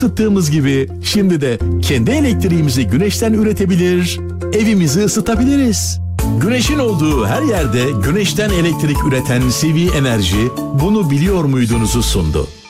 Isıttığımız gibi şimdi de kendi elektriğimizi güneşten üretebilir, evimizi ısıtabiliriz. Güneşin olduğu her yerde güneşten elektrik üreten CV Enerji bunu biliyor muydunuzu sundu.